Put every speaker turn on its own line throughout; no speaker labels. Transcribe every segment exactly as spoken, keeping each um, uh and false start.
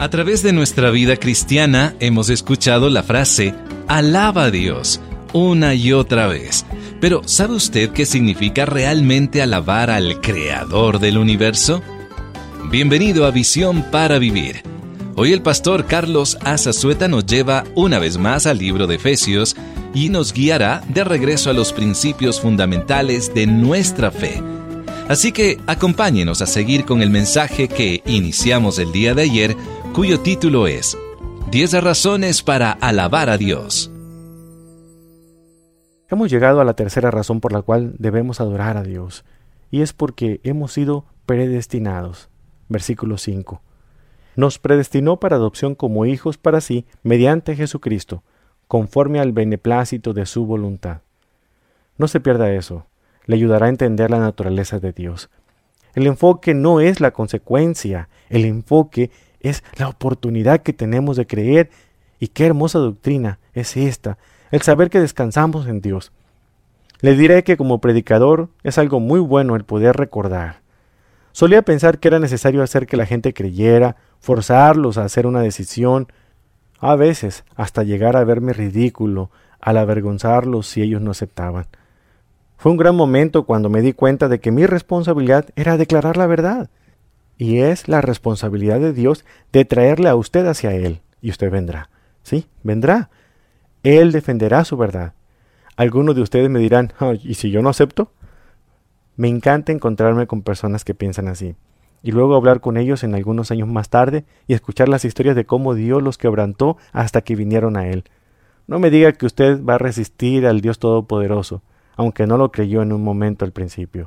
A través de nuestra vida cristiana hemos escuchado la frase "alaba a Dios" una y otra vez. Pero ¿sabe usted qué significa realmente alabar al Creador del universo? Bienvenido a Visión para Vivir. Hoy el pastor Carlos Azazueta nos lleva una vez más al libro de Efesios y nos guiará de regreso a los principios fundamentales de nuestra fe. Así que acompáñenos a seguir con el mensaje que iniciamos el día de ayer, cuyo título es diez razones para alabar a Dios.
Hemos llegado a la tercera razón por la cual debemos adorar a Dios, y es porque hemos sido predestinados. Versículo cinco. Nos predestinó para adopción como hijos para sí, mediante Jesucristo, conforme al beneplácito de su voluntad. No se pierda eso, le ayudará a entender la naturaleza de Dios. El enfoque no es la consecuencia, el enfoque es la oportunidad que tenemos de creer, y qué hermosa doctrina es esta, el saber que descansamos en Dios. Le diré que como predicador es algo muy bueno el poder recordar. Solía pensar que era necesario hacer que la gente creyera, forzarlos a hacer una decisión, a veces hasta llegar a verme ridículo al avergonzarlos si ellos no aceptaban. Fue un gran momento cuando me di cuenta de que mi responsabilidad era declarar la verdad, y es la responsabilidad de Dios de traerle a usted hacia Él, y usted vendrá. Sí, vendrá. Él defenderá su verdad. Algunos de ustedes me dirán, oh, ¿y si yo no acepto? Me encanta encontrarme con personas que piensan así, y luego hablar con ellos en algunos años más tarde y escuchar las historias de cómo Dios los quebrantó hasta que vinieron a Él. No me diga que usted va a resistir al Dios Todopoderoso, aunque no lo creyó en un momento al principio.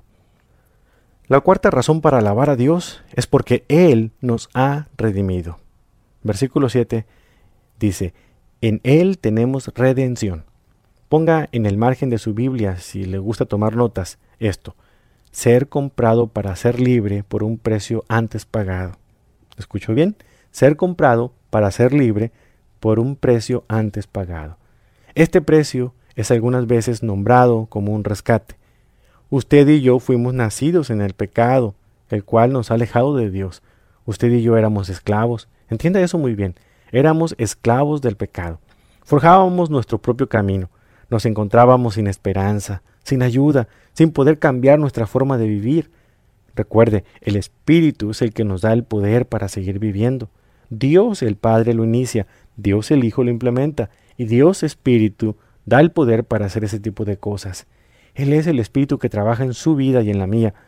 La cuarta razón para alabar a Dios es porque Él nos ha redimido. Versículo siete dice, en Él tenemos redención. Ponga en el margen de su Biblia, si le gusta tomar notas, esto. Ser comprado para ser libre por un precio antes pagado. ¿Escuchó bien? Ser comprado para ser libre por un precio antes pagado. Este precio es algunas veces nombrado como un rescate. Usted y yo fuimos nacidos en el pecado, el cual nos ha alejado de Dios. Usted y yo éramos esclavos. Entienda eso muy bien. Éramos esclavos del pecado. Forjábamos nuestro propio camino. Nos encontrábamos sin esperanza, sin ayuda, sin poder cambiar nuestra forma de vivir. Recuerde, el Espíritu es el que nos da el poder para seguir viviendo. Dios el Padre lo inicia, Dios el Hijo lo implementa, y Dios Espíritu da el poder para hacer ese tipo de cosas. Él es el Espíritu que trabaja en su vida y en la mía.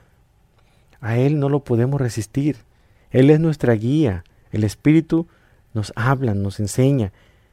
A Él no lo podemos resistir. Él es nuestra guía. El Espíritu nos habla, nos enseña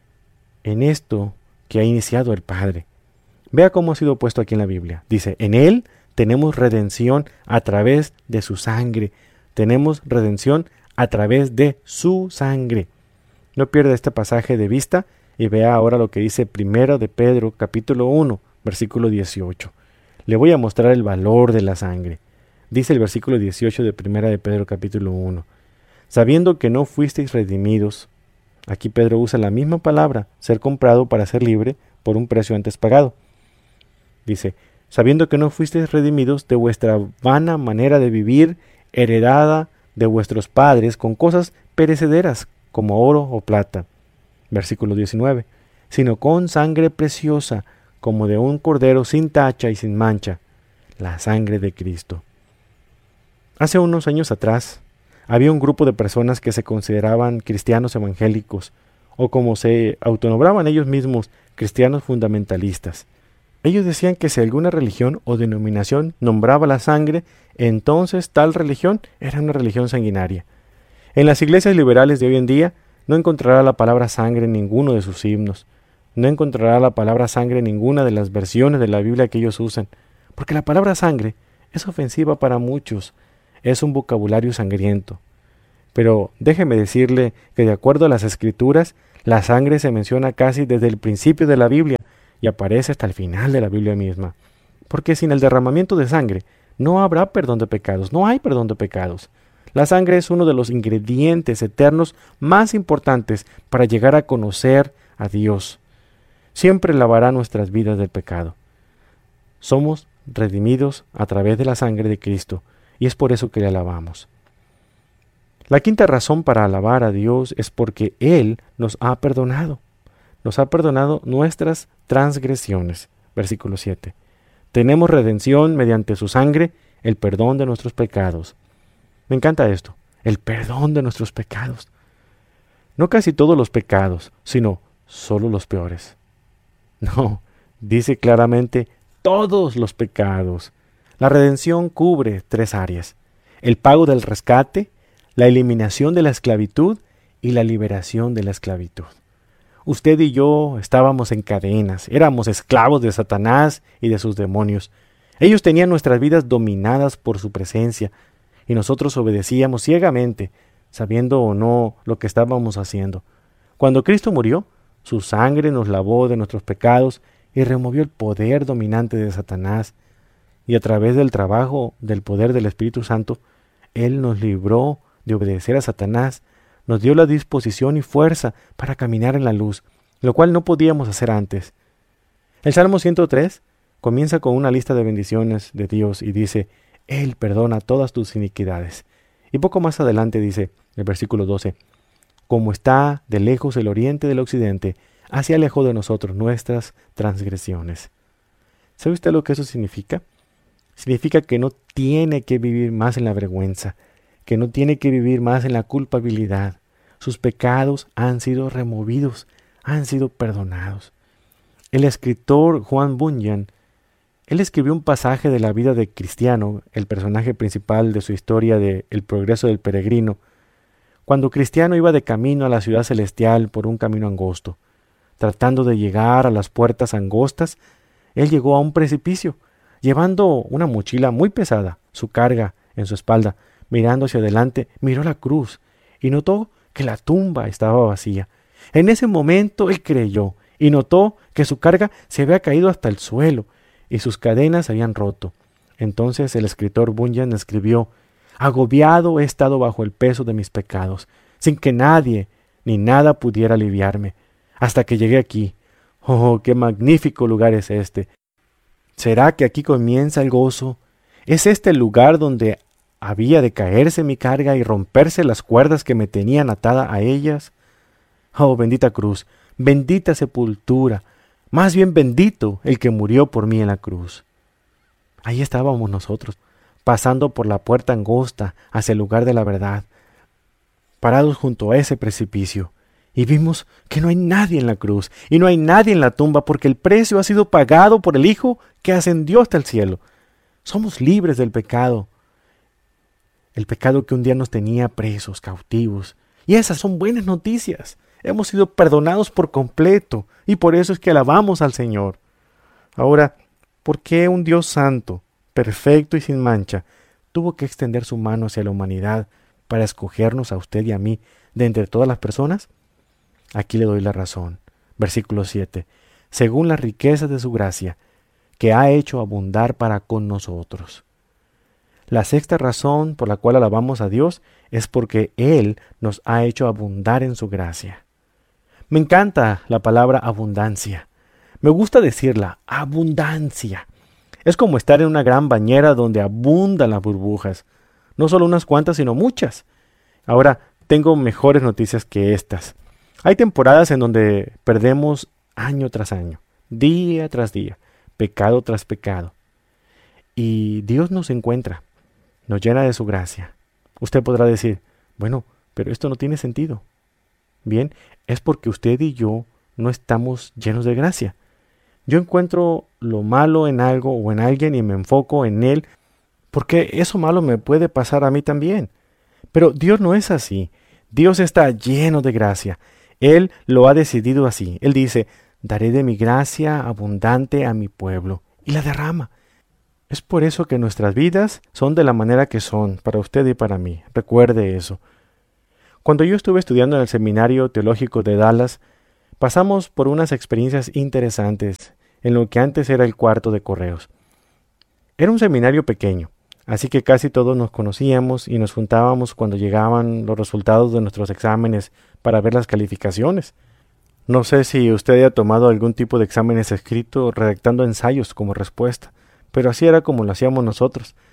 en esto que ha iniciado el Padre. Vea cómo ha sido puesto aquí en la Biblia. Dice, en Él tenemos redención a través de su sangre. Tenemos redención a través de su sangre. No pierda este pasaje de vista y vea ahora lo que dice primero de Pedro, capítulo uno, versículo dieciocho. Le voy a mostrar el valor de la sangre. Dice el versículo dieciocho de primera de Pedro, capítulo uno. Sabiendo que no fuisteis redimidos. Aquí Pedro usa la misma palabra, ser comprado para ser libre por un precio antes pagado. Dice, sabiendo que no fuisteis redimidos de vuestra vana manera de vivir, heredada de vuestros padres con cosas perecederas, como oro o plata. Versículo diecinueve. Sino con sangre preciosa, como de un cordero sin tacha y sin mancha, la sangre de Cristo. Hace unos años atrás, había un grupo de personas que se consideraban cristianos evangélicos, o como se autonombraban ellos mismos, cristianos fundamentalistas. Ellos decían que si alguna religión o denominación nombraba la sangre, entonces tal religión era una religión sanguinaria. En las iglesias liberales de hoy en día, no encontrará la palabra sangre en ninguno de sus himnos. No encontrará la palabra sangre en ninguna de las versiones de la Biblia que ellos usan, porque la palabra sangre es ofensiva para muchos. Es un vocabulario sangriento. Pero déjeme decirle que de acuerdo a las Escrituras, la sangre se menciona casi desde el principio de la Biblia y aparece hasta el final de la Biblia misma. Porque sin el derramamiento de sangre no habrá perdón de pecados, no hay perdón de pecados. La sangre es uno de los ingredientes eternos más importantes para llegar a conocer a Dios. Siempre lavará nuestras vidas del pecado. Somos redimidos a través de la sangre de Cristo, y es por eso que le alabamos. La quinta razón para alabar a Dios es porque Él nos ha perdonado. Nos ha perdonado nuestras transgresiones. Versículo siete. Tenemos redención mediante su sangre, el perdón de nuestros pecados. Me encanta esto, el perdón de nuestros pecados. No casi todos los pecados, sino solo los peores. No, dice claramente todos los pecados. La redención cubre tres áreas: el pago del rescate, la eliminación de la esclavitud y la liberación de la esclavitud. Usted y yo estábamos en cadenas, éramos esclavos de Satanás y de sus demonios. Ellos tenían nuestras vidas dominadas por su presencia, y nosotros obedecíamos ciegamente, sabiendo o no lo que estábamos haciendo. Cuando Cristo murió, su sangre nos lavó de nuestros pecados y removió el poder dominante de Satanás, y a través del trabajo del poder del Espíritu Santo, Él nos libró de obedecer a Satanás, nos dio la disposición y fuerza para caminar en la luz, lo cual no podíamos hacer antes. El Salmo ciento tres comienza con una lista de bendiciones de Dios y dice: Él perdona todas tus iniquidades. Y poco más adelante dice, el versículo doce, como está de lejos el oriente del occidente, así alejó de nosotros nuestras transgresiones. ¿Sabe usted lo que eso significa? Significa que no tiene que vivir más en la vergüenza, que no tiene que vivir más en la culpabilidad. Sus pecados han sido removidos, han sido perdonados. El escritor Juan Bunyan, él escribió un pasaje de la vida de Cristiano, el personaje principal de su historia de El progreso del peregrino, cuando Cristiano iba de camino a la ciudad celestial por un camino angosto. Tratando de llegar a las puertas angostas, él llegó a un precipicio, llevando una mochila muy pesada, su carga en su espalda. Mirando hacia adelante, miró la cruz y notó que la tumba estaba vacía. En ese momento él creyó y notó que su carga se había caído hasta el suelo y sus cadenas se habían roto. Entonces el escritor Bunyan escribió: agobiado he estado bajo el peso de mis pecados, sin que nadie ni nada pudiera aliviarme, hasta que llegué aquí. ¡Oh, qué magnífico lugar es este! ¿Será que aquí comienza el gozo? ¿Es este el lugar donde había de caerse mi carga y romperse las cuerdas que me tenían atada a ellas? Oh, bendita cruz, bendita sepultura, más bien bendito el que murió por mí en la cruz. Ahí estábamos nosotros, pasando por la puerta angosta hacia el lugar de la verdad, parados junto a ese precipicio, y vimos que no hay nadie en la cruz, y no hay nadie en la tumba, porque el precio ha sido pagado por el Hijo que ascendió hasta el cielo. Somos libres del pecado, el pecado que un día nos tenía presos, cautivos. Y esas son buenas noticias. Hemos sido perdonados por completo, y por eso es que alabamos al Señor. Ahora, ¿por qué un Dios santo, perfecto y sin mancha, tuvo que extender su mano hacia la humanidad para escogernos a usted y a mí de entre todas las personas? Aquí le doy la razón. Versículo siete. Según la riqueza de su gracia, que ha hecho abundar para con nosotros. La sexta razón por la cual alabamos a Dios es porque Él nos ha hecho abundar en su gracia. Me encanta la palabra abundancia. Me gusta decirla, abundancia. Es como estar en una gran bañera donde abundan las burbujas. No solo unas cuantas, sino muchas. Ahora, tengo mejores noticias que estas. Hay temporadas en donde perdemos año tras año, día tras día, pecado tras pecado. Y Dios nos encuentra, nos llena de su gracia. Usted podrá decir, bueno, pero esto no tiene sentido. Bien, es porque usted y yo no estamos llenos de gracia. Yo encuentro lo malo en algo o en alguien y me enfoco en él, porque eso malo me puede pasar a mí también. Pero Dios no es así. Dios está lleno de gracia. Él lo ha decidido así. Él dice, daré de mi gracia abundante a mi pueblo, y la derrama. Es por eso que nuestras vidas son de la manera que son, para usted y para mí. Recuerde eso. Cuando yo estuve estudiando en el Seminario Teológico de Dallas, pasamos por unas experiencias interesantes en lo que antes era el cuarto de correos. Era un seminario pequeño, así que casi todos nos conocíamos y nos juntábamos cuando llegaban los resultados de nuestros exámenes para ver las calificaciones. No sé si usted haya tomado algún tipo de exámenes escritos redactando ensayos como respuesta, pero así era como lo hacíamos nosotros.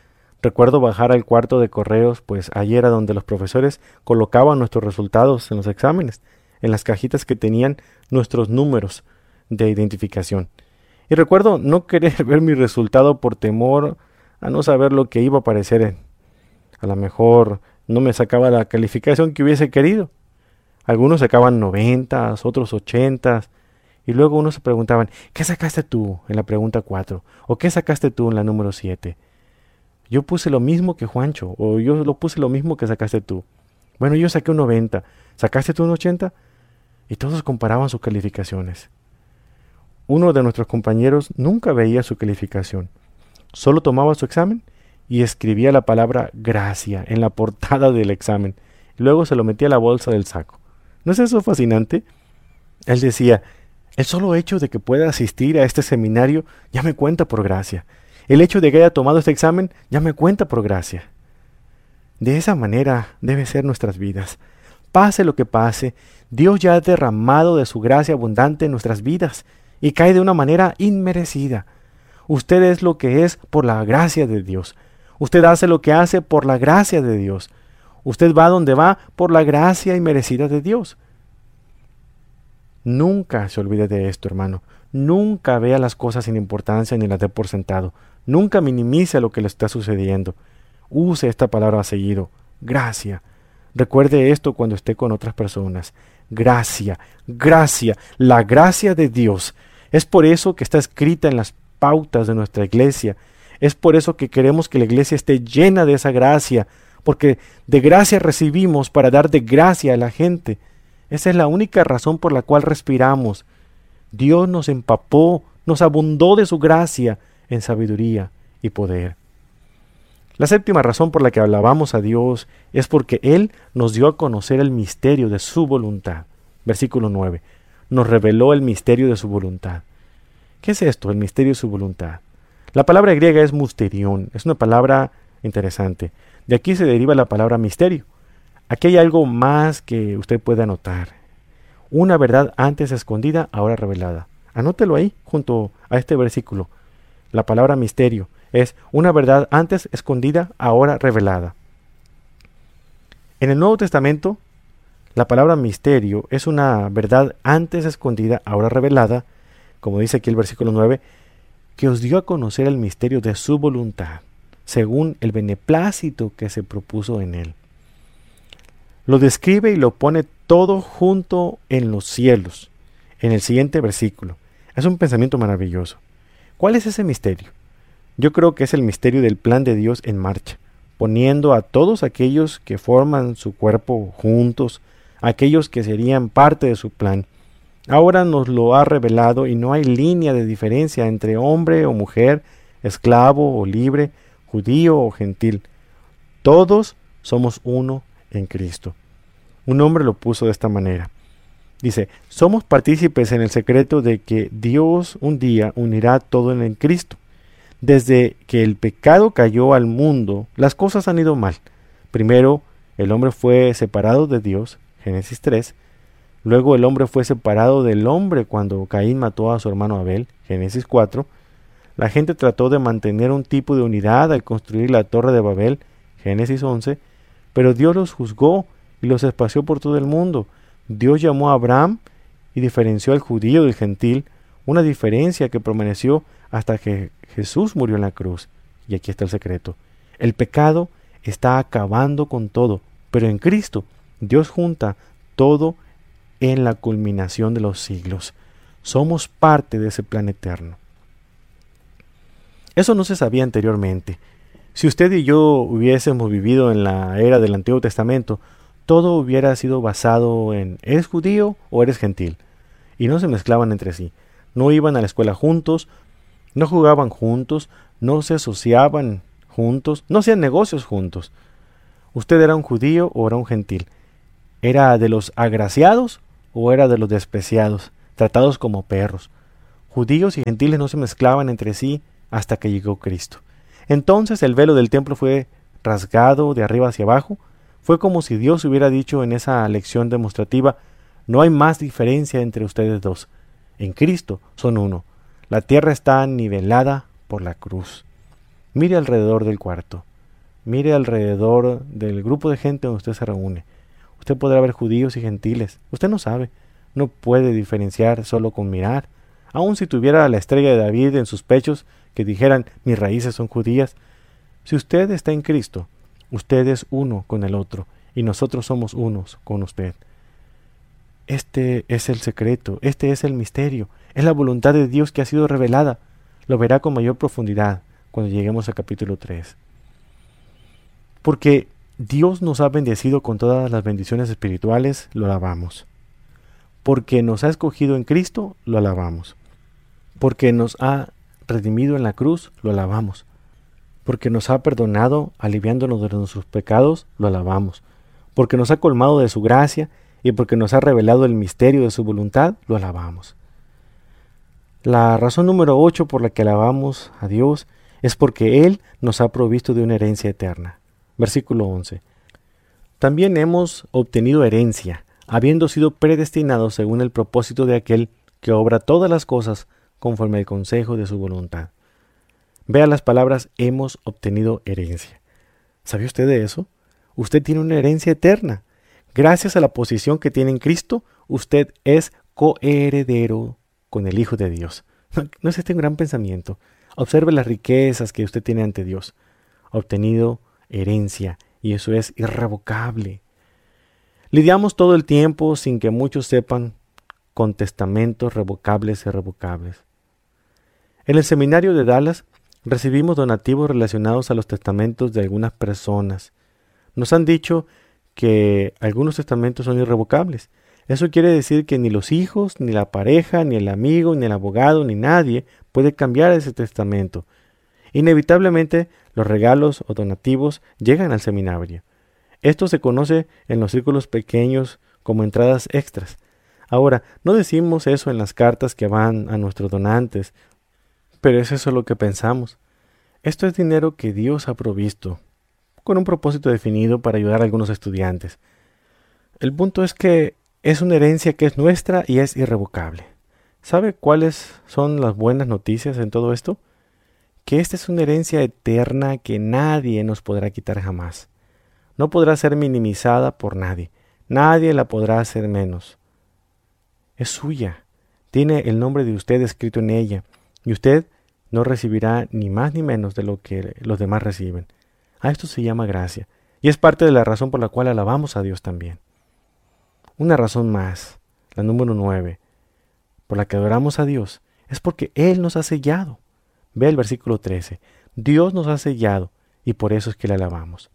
Recuerdo bajar al cuarto de correos, pues allí era donde los profesores colocaban nuestros resultados en los exámenes, en las cajitas que tenían nuestros números de identificación. Y recuerdo no querer ver mi resultado por temor a no saber lo que iba a aparecer. A lo mejor no me sacaba la calificación que hubiese querido. Algunos sacaban noventas, otros ochentas, y luego unos se preguntaban, ¿qué sacaste tú en la pregunta cuatro? ¿O qué sacaste tú en la número siete? Yo puse lo mismo que Juancho, o yo lo puse lo mismo que sacaste tú. Bueno, yo saqué un noventa, ¿sacaste tú un ochenta? Y todos comparaban sus calificaciones. Uno de nuestros compañeros nunca veía su calificación. Solo tomaba su examen y escribía la palabra gracia en la portada del examen. Y luego se lo metía a la bolsa del saco. ¿No es eso fascinante? Él decía, el solo hecho de que pueda asistir a este seminario ya me cuenta por gracia. El hecho de que haya tomado este examen ya me cuenta por gracia. De esa manera debe ser nuestras vidas. Pase lo que pase, Dios ya ha derramado de su gracia abundante en nuestras vidas y cae de una manera inmerecida. Usted es lo que es por la gracia de Dios. Usted hace lo que hace por la gracia de Dios. Usted va donde va por la gracia inmerecida de Dios. Nunca se olvide de esto, hermano. Nunca vea las cosas sin importancia ni las dé por sentado. Nunca minimice lo que le está sucediendo. Use esta palabra seguido. Gracia. Recuerde esto cuando esté con otras personas. Gracia, gracia, la gracia de Dios. Es por eso que está escrita en las pautas de nuestra iglesia. Es por eso que queremos que la iglesia esté llena de esa gracia, porque de gracia recibimos para dar de gracia a la gente. Esa es la única razón por la cual respiramos. Dios nos empapó, nos abundó de su gracia en sabiduría y poder. La séptima razón por la que alabamos a Dios es porque Él nos dio a conocer el misterio de su voluntad. Versículo nueve. Nos reveló el misterio de su voluntad. ¿Qué es esto, el misterio de su voluntad? La palabra griega es mysterion, es una palabra interesante. De aquí se deriva la palabra misterio. Aquí hay algo más que usted puede anotar. Una verdad antes escondida, ahora revelada. Anótelo ahí, junto a este versículo. La palabra misterio es una verdad antes escondida, ahora revelada. En el Nuevo Testamento, la palabra misterio es una verdad antes escondida, ahora revelada, como dice aquí el versículo nueve, que os dio a conocer el misterio de su voluntad, según el beneplácito que se propuso en él. Lo describe y lo pone todo junto en los cielos, en el siguiente versículo. Es un pensamiento maravilloso. ¿Cuál es ese misterio? Yo creo que es el misterio del plan de Dios en marcha, poniendo a todos aquellos que forman su cuerpo juntos, aquellos que serían parte de su plan. Ahora nos lo ha revelado y no hay línea de diferencia entre hombre o mujer, esclavo o libre, judío o gentil. Todos somos uno en Cristo. Un hombre lo puso de esta manera. Dice, somos partícipes en el secreto de que Dios un día unirá todo en Cristo. Desde que el pecado cayó al mundo, las cosas han ido mal. Primero, el hombre fue separado de Dios, Génesis tres. Luego el hombre fue separado del hombre cuando Caín mató a su hermano Abel, Génesis cuatro. La gente trató de mantener un tipo de unidad al construir la torre de Babel, Génesis once. Pero Dios los juzgó y los esparció por todo el mundo. Dios llamó a Abraham y diferenció al judío del gentil, una diferencia que permaneció hasta que Jesús murió en la cruz. Y aquí está el secreto. El pecado está acabando con todo, pero en Cristo Dios junta todo en la culminación de los siglos. Somos parte de ese plan eterno. Eso no se sabía anteriormente. Si usted y yo hubiésemos vivido en la era del Antiguo Testamento, todo hubiera sido basado en ¿eres judío o eres gentil? Y no se mezclaban entre sí. No iban a la escuela juntos, no jugaban juntos, no se asociaban juntos, no hacían negocios juntos. ¿Usted era un judío o era un gentil? ¿Era de los agraciados o era de los despreciados, tratados como perros? Judíos y gentiles no se mezclaban entre sí hasta que llegó Cristo. Entonces el velo del templo fue rasgado de arriba hacia abajo. Fue como si Dios hubiera dicho en esa lección demostrativa, no hay más diferencia entre ustedes dos. En Cristo son uno. La tierra está nivelada por la cruz. Mire alrededor del cuarto. Mire alrededor del grupo de gente donde usted se reúne. Usted podrá ver judíos y gentiles. Usted no sabe. No puede diferenciar solo con mirar. Aun si tuviera la estrella de David en sus pechos, que dijeran, mis raíces son judías. Si usted está en Cristo, usted es uno con el otro, y nosotros somos unos con usted. Este es el secreto, este es el misterio, es la voluntad de Dios que ha sido revelada. Lo verá con mayor profundidad cuando lleguemos al capítulo tres. Porque Dios nos ha bendecido con todas las bendiciones espirituales, lo alabamos. Porque nos ha escogido en Cristo, lo alabamos. Porque nos ha redimido en la cruz, lo alabamos. Porque nos ha perdonado, aliviándonos de nuestros pecados, lo alabamos. Porque nos ha colmado de su gracia y porque nos ha revelado el misterio de su voluntad, lo alabamos. La razón número ocho por la que alabamos a Dios es porque Él nos ha provisto de una herencia eterna. Versículo once. También hemos obtenido herencia, habiendo sido predestinados según el propósito de aquel que obra todas las cosas conforme al consejo de su voluntad. Vea las palabras hemos obtenido herencia. ¿Sabe usted de eso? Usted tiene una herencia eterna. Gracias a la posición que tiene en Cristo, usted es coheredero con el Hijo de Dios. ¿No es este un gran pensamiento? Observe las riquezas que usted tiene ante Dios. Ha obtenido herencia y eso es irrevocable. Lidiamos todo el tiempo sin que muchos sepan con testamentos revocables y irrevocables. En el seminario de Dallas recibimos donativos relacionados a los testamentos de algunas personas. Nos han dicho que algunos testamentos son irrevocables. Eso quiere decir que ni los hijos, ni la pareja, ni el amigo, ni el abogado, ni nadie puede cambiar ese testamento. Inevitablemente, los regalos o donativos llegan al seminario. Esto se conoce en los círculos pequeños como entradas extras. Ahora, no decimos eso en las cartas que van a nuestros donantes, pero es eso lo que pensamos. Esto es dinero que Dios ha provisto, con un propósito definido para ayudar a algunos estudiantes. El punto es que es una herencia que es nuestra y es irrevocable. ¿Sabe cuáles son las buenas noticias en todo esto? Que esta es una herencia eterna que nadie nos podrá quitar jamás. No podrá ser minimizada por nadie. Nadie la podrá hacer menos. Es suya. Tiene el nombre de usted escrito en ella. Y usted no recibirá ni más ni menos de lo que los demás reciben. A esto se llama gracia. Y es parte de la razón por la cual alabamos a Dios también. Una razón más, la número nueve, por la que adoramos a Dios, es porque Él nos ha sellado. Ve el versículo trece. Dios nos ha sellado y por eso es que le alabamos.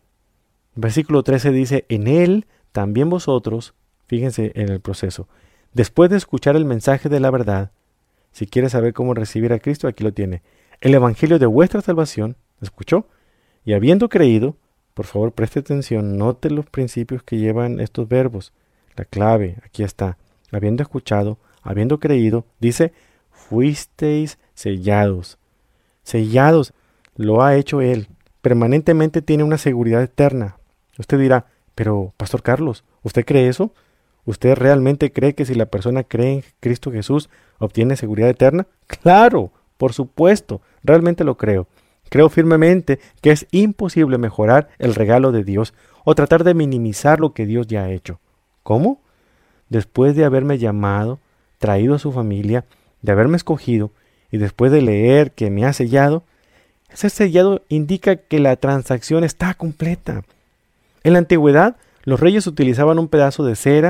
El versículo trece dice, en Él también vosotros, fíjense en el proceso, después de escuchar el mensaje de la verdad, si quiere saber cómo recibir a Cristo, aquí lo tiene. El evangelio de vuestra salvación, ¿escuchó? Y habiendo creído, por favor preste atención, note los principios que llevan estos verbos. La clave, aquí está. Habiendo escuchado, habiendo creído, dice, fuisteis sellados. Sellados, lo ha hecho Él. Permanentemente tiene una seguridad eterna. Usted dirá, pero Pastor Carlos, ¿usted cree eso? ¿Usted realmente cree que si la persona cree en Cristo Jesús, obtiene seguridad eterna? Claro, por supuesto, realmente lo creo. Creo firmemente que es imposible mejorar el regalo de Dios o tratar de minimizar lo que Dios ya ha hecho. ¿Cómo? Después de haberme llamado, traído a su familia, de haberme escogido y después de leer que me ha sellado, ese sellado indica que la transacción está completa. En la antigüedad, los reyes utilizaban un pedazo de cera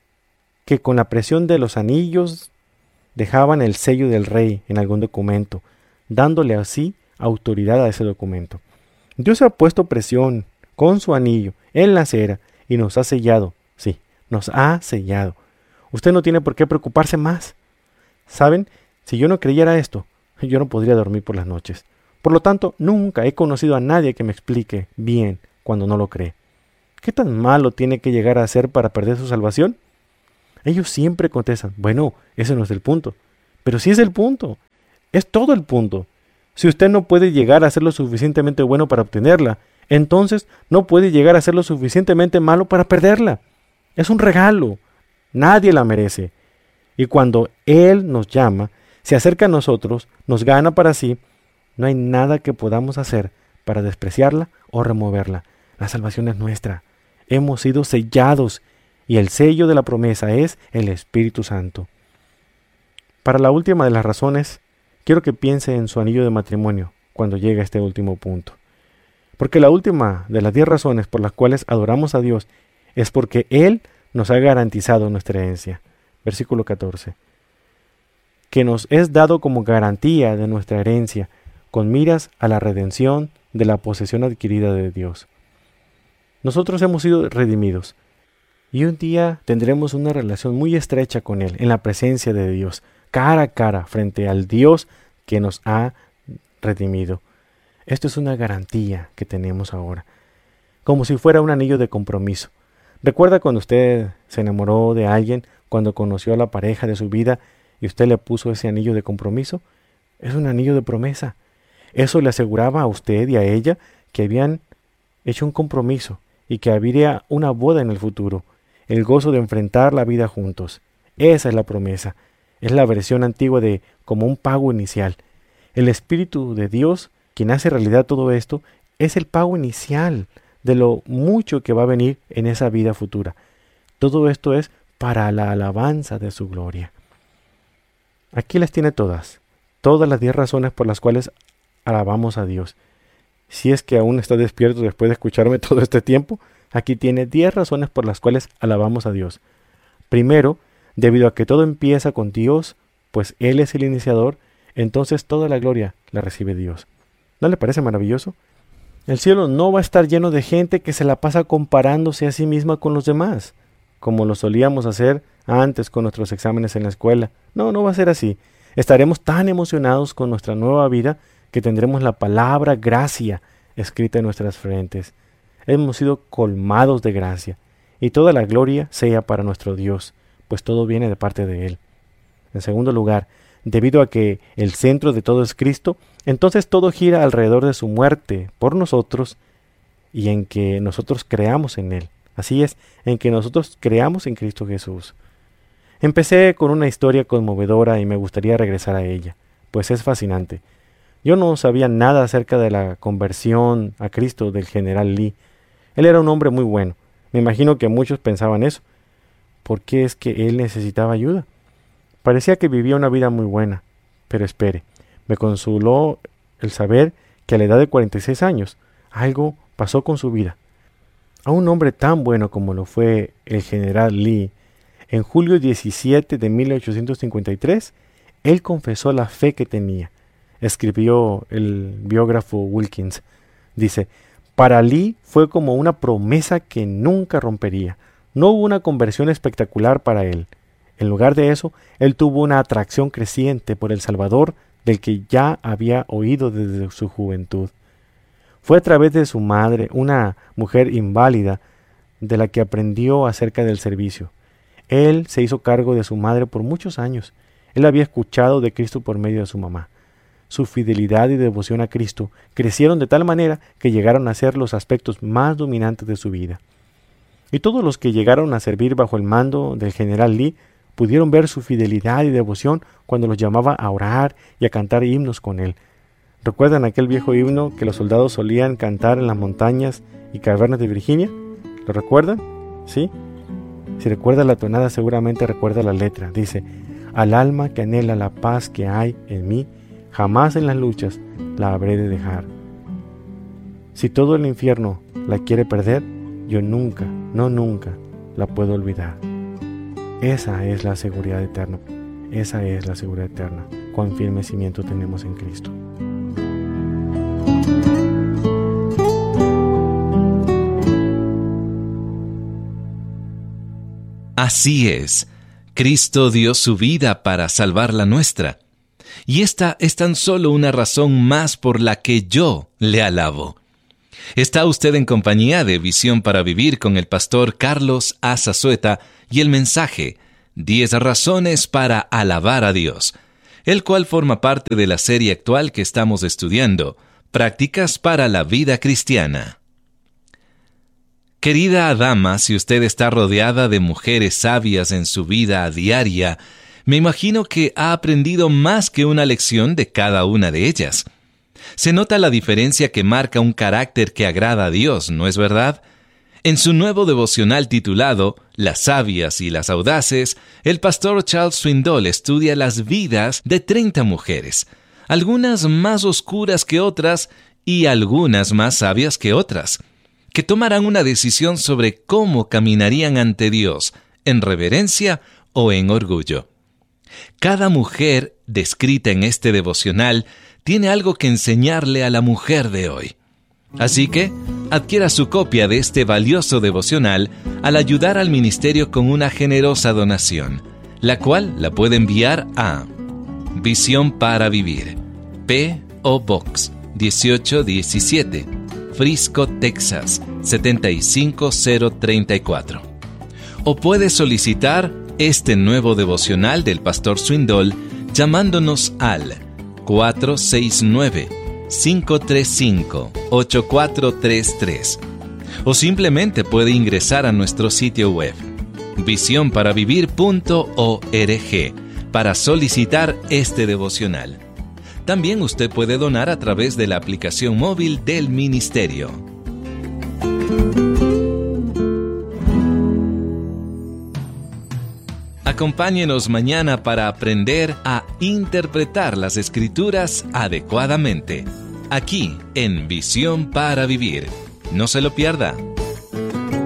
que con la presión de los anillos dejaban el sello del rey en algún documento, dándole así autoridad a ese documento. Dios ha puesto presión con su anillo en la cera y nos ha sellado. Sí, nos ha sellado. Usted no tiene por qué preocuparse más. ¿Saben? Si yo no creyera esto, yo no podría dormir por las noches. Por lo tanto, nunca he conocido a nadie que me explique bien cuando no lo cree. ¿Qué tan malo tiene que llegar a ser para perder su salvación? Ellos siempre contestan, bueno, ese no es el punto. Pero sí es el punto. Es todo el punto. Si usted no puede llegar a ser lo suficientemente bueno para obtenerla, entonces no puede llegar a ser lo suficientemente malo para perderla. Es un regalo. Nadie la merece. Y cuando Él nos llama, se acerca a nosotros, nos gana para sí, no hay nada que podamos hacer para despreciarla o removerla. La salvación es nuestra. Hemos sido sellados y el sello de la promesa es el Espíritu Santo. Para la última de las razones, quiero que piense en su anillo de matrimonio cuando llegue a este último punto. Porque la última de las diez razones por las cuales adoramos a Dios es porque Él nos ha garantizado nuestra herencia. Versículo catorce. Que nos es dado como garantía de nuestra herencia, con miras a la redención de la posesión adquirida de Dios. Nosotros hemos sido redimidos, y un día tendremos una relación muy estrecha con Él, en la presencia de Dios, cara a cara, frente al Dios que nos ha redimido. Esto es una garantía que tenemos ahora, como si fuera un anillo de compromiso. ¿Recuerda cuando usted se enamoró de alguien, cuando conoció a la pareja de su vida y usted le puso ese anillo de compromiso? Es un anillo de promesa. Eso le aseguraba a usted y a ella que habían hecho un compromiso y que habría una boda en el futuro, el gozo de enfrentar la vida juntos. Esa es la promesa. Es la versión antigua de como un pago inicial. El Espíritu de Dios, quien hace realidad todo esto, es el pago inicial de lo mucho que va a venir en esa vida futura. Todo esto es para la alabanza de su gloria. Aquí las tiene todas, todas las diez razones por las cuales alabamos a Dios. Si es que aún está despierto después de escucharme todo este tiempo, aquí tiene diez razones por las cuales alabamos a Dios. Primero, debido a que todo empieza con Dios, pues Él es el iniciador, entonces toda la gloria la recibe Dios. ¿No le parece maravilloso? El cielo no va a estar lleno de gente que se la pasa comparándose a sí misma con los demás, como lo solíamos hacer antes con nuestros exámenes en la escuela. No, no va a ser así. Estaremos tan emocionados con nuestra nueva vida que tendremos la palabra gracia escrita en nuestras frentes. Hemos sido colmados de gracia, y toda la gloria sea para nuestro Dios, pues todo viene de parte de Él. En segundo lugar, debido a que el centro de todo es Cristo, entonces todo gira alrededor de su muerte por nosotros y en que nosotros creamos en Él. Así es, en que nosotros creamos en Cristo Jesús. Empecé con una historia conmovedora y me gustaría regresar a ella, pues es fascinante. Yo no sabía nada acerca de la conversión a Cristo del general Lee. Él era un hombre muy bueno. Me imagino que muchos pensaban eso. ¿Por qué es que él necesitaba ayuda? Parecía que vivía una vida muy buena. Pero espere, me consoló el saber que a la edad de cuarenta y seis años algo pasó con su vida. A un hombre tan bueno como lo fue el general Lee, en julio diecisiete de mil ochocientos cincuenta y tres, él confesó la fe que tenía. Escribió el biógrafo Wilkins. Dice, para Lee fue como una promesa que nunca rompería. No hubo una conversión espectacular para él. En lugar de eso, él tuvo una atracción creciente por el Salvador del que ya había oído desde su juventud. Fue a través de su madre, una mujer inválida, de la que aprendió acerca del servicio. Él se hizo cargo de su madre por muchos años. Él había escuchado de Cristo por medio de su mamá. Su fidelidad y devoción a Cristo crecieron de tal manera que llegaron a ser los aspectos más dominantes de su vida. Y todos los que llegaron a servir bajo el mando del general Lee pudieron ver su fidelidad y devoción cuando los llamaba a orar y a cantar himnos con él. ¿Recuerdan aquel viejo himno que los soldados solían cantar en las montañas y cavernas de Virginia? ¿Lo recuerdan? ¿Sí? Si recuerda la tonada, seguramente recuerda la letra. Dice, al alma que anhela la paz que hay en mí, jamás en las luchas la habré de dejar. Si todo el infierno la quiere perder, yo nunca, no nunca, la puedo olvidar. Esa es la seguridad eterna. Esa es la seguridad eterna. Cuán firme cimiento tenemos en Cristo.
Así es. Cristo dio su vida para salvar la nuestra. Y esta es tan solo una razón más por la que yo le alabo. Está usted en compañía de Visión para Vivir con el pastor Carlos A. Zazueta y el mensaje diez razones para alabar a Dios, el cual forma parte de la serie actual que estamos estudiando, Prácticas para la Vida Cristiana. Querida dama, si usted está rodeada de mujeres sabias en su vida diaria, me imagino que ha aprendido más que una lección de cada una de ellas. Se nota la diferencia que marca un carácter que agrada a Dios, ¿no es verdad? En su nuevo devocional titulado Las sabias y las audaces, el pastor Charles Swindoll estudia las vidas de treinta mujeres, algunas más oscuras que otras y algunas más sabias que otras, que tomarán una decisión sobre cómo caminarían ante Dios, en reverencia o en orgullo. Cada mujer descrita en este devocional tiene algo que enseñarle a la mujer de hoy. Así que, adquiera su copia de este valioso devocional al ayudar al ministerio con una generosa donación, la cual la puede enviar a Visión para Vivir, P O Box dieciocho diecisiete, Frisco, Texas setenta y cinco cero treinta y cuatro. O puede solicitar este nuevo devocional del pastor Swindoll llamándonos al cuatro seis nueve, cinco tres cinco, ocho cuatro tres tres, o simplemente puede ingresar a nuestro sitio web visión para vivir punto org para solicitar este devocional. También usted puede donar a través de la aplicación móvil del ministerio. Acompáñenos mañana para aprender a interpretar las Escrituras adecuadamente, aquí en Visión para Vivir. No se lo pierda.